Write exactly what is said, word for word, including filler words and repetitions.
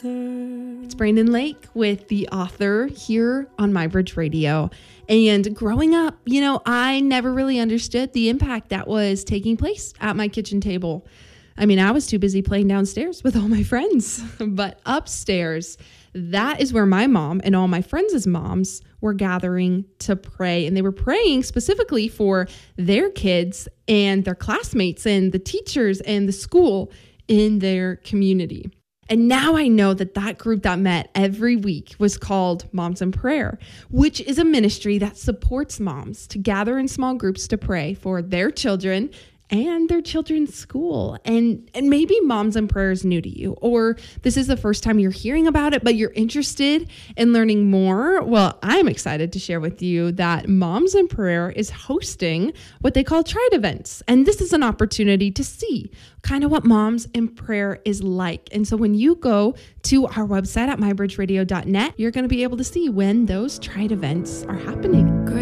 answer. It's Brandon Lake with The Author here on MyBridge Radio. And growing up, you know, I never really understood the impact that was taking place at my kitchen table. I mean, I was too busy playing downstairs with all my friends, but upstairs, that is where my mom and all my friends' moms were gathering to pray. And they were praying specifically for their kids and their classmates and the teachers and the school in their community. And now I know that that group that met every week was called Moms in Prayer, which is a ministry that supports moms to gather in small groups to pray for their children and their children's school. And and maybe Moms in Prayer is new to you, or this is the first time you're hearing about it, but you're interested in learning more. Well, I'm excited to share with you that Moms in Prayer is hosting what they call Tried events. And this is an opportunity to see kind of what Moms in Prayer is like. And so when you go to our website at my bridge radio dot net, you're going to be able to see when those Tried events are happening. Great.